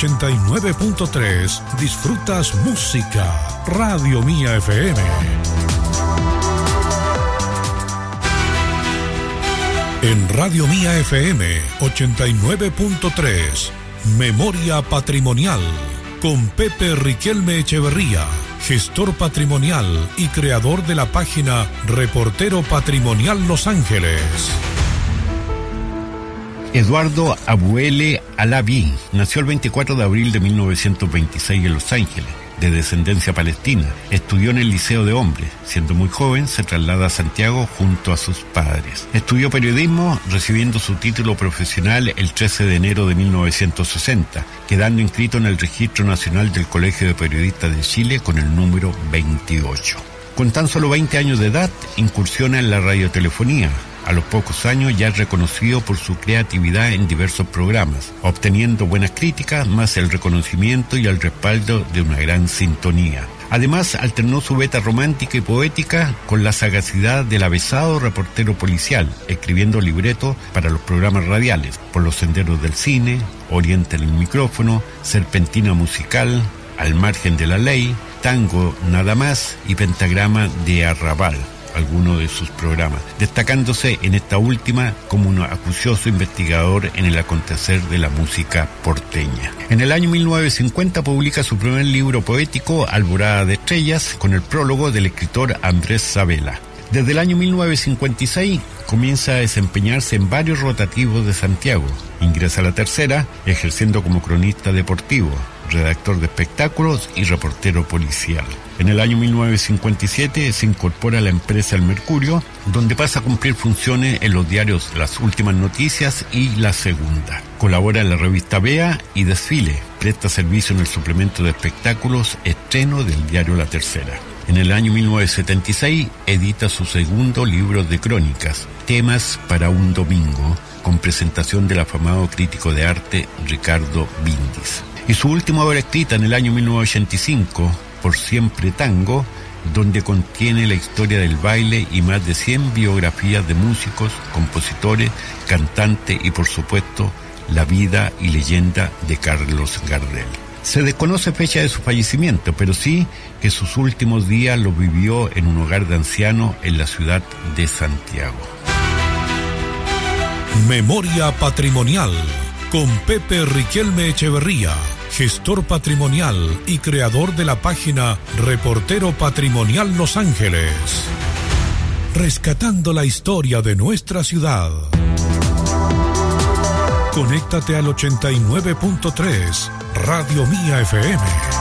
89.3 disfrutas música. Radio Mía FM. En Radio Mía FM 89.3, Memoria Patrimonial, con Pepe Riquelme Echeverría, gestor patrimonial y creador de la página Reportero Patrimonial Los Ángeles. Eduardo Abuele Alaví nació el 24 de abril de 1926 en Los Ángeles, de descendencia palestina. Estudió en el Liceo de Hombres. Siendo muy joven, se traslada a Santiago junto a sus padres. Estudió periodismo, recibiendo su título profesional el 13 de enero de 1960, quedando inscrito en el Registro Nacional del Colegio de Periodistas de Chile con el número 28. Con tan solo 20 años de edad, incursiona en la radiotelefonía. A los pocos años ya es reconocido por su creatividad en diversos programas, obteniendo buenas críticas, más el reconocimiento y el respaldo de una gran sintonía. Además, alternó su beta romántica y poética con la sagacidad del avesado reportero policial, escribiendo libretos para los programas radiales, Por los senderos del cine, Oriente en el micrófono, Serpentina musical, Al margen de la ley, Tango nada más y Pentagrama de Arrabal, algunos de sus programas, destacándose en esta última como un acucioso investigador en el acontecer de la música porteña. En el año 1950 publica su primer libro poético, Alborada de Estrellas, con el prólogo del escritor Andrés Sabela. Desde el año 1956 comienza a desempeñarse en varios rotativos de Santiago. Ingresa a La Tercera, ejerciendo como cronista deportivo, redactor de espectáculos y reportero policial. En el año 1957 se incorpora a la empresa El Mercurio, donde pasa a cumplir funciones en los diarios Las Últimas Noticias y La Segunda. Colabora en la revista Vea y Desfile. Presta servicio en el suplemento de espectáculos Estreno del diario La Tercera. En el año 1976 edita su segundo libro de crónicas, Temas para un domingo, con presentación del afamado crítico de arte Ricardo Bindis. Y su última obra escrita en el año 1985, Por siempre tango, donde contiene la historia del baile y más de 100 biografías de músicos, compositores, cantantes y por supuesto la vida y leyenda de Carlos Gardel. Se desconoce fecha de su fallecimiento, pero sí que sus últimos días los vivió en un hogar de ancianos en la ciudad de Santiago. Memoria Patrimonial, con Pepe Riquelme Echeverría, gestor patrimonial y creador de la página Reportero Patrimonial Los Ángeles. Rescatando la historia de nuestra ciudad. Conéctate al 89.3 Radio Mía FM.